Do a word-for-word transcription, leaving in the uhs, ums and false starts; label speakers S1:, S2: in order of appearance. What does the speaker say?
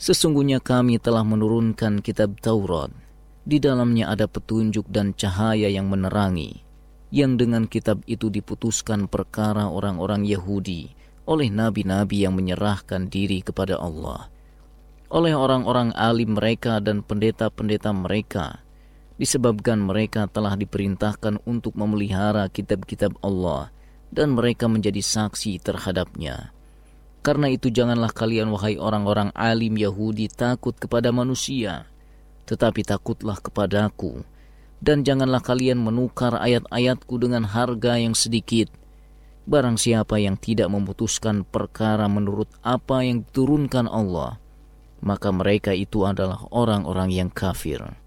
S1: Sesungguhnya kami telah menurunkan kitab Taurat. Di dalamnya ada petunjuk dan cahaya yang menerangi, yang dengan kitab itu diputuskan perkara orang-orang Yahudi oleh nabi-nabi yang menyerahkan diri kepada Allah, oleh orang-orang alim mereka dan pendeta-pendeta mereka, disebabkan mereka telah diperintahkan untuk memelihara kitab-kitab Allah dan mereka menjadi saksi terhadapnya. Karena itu janganlah kalian, wahai orang-orang alim Yahudi, takut kepada manusia, tetapi takutlah kepadaku, dan janganlah kalian menukar ayat-ayatku dengan harga yang sedikit. Barang siapa yang tidak memutuskan perkara menurut apa yang diturunkan Allah, maka mereka itu adalah orang-orang yang kafir.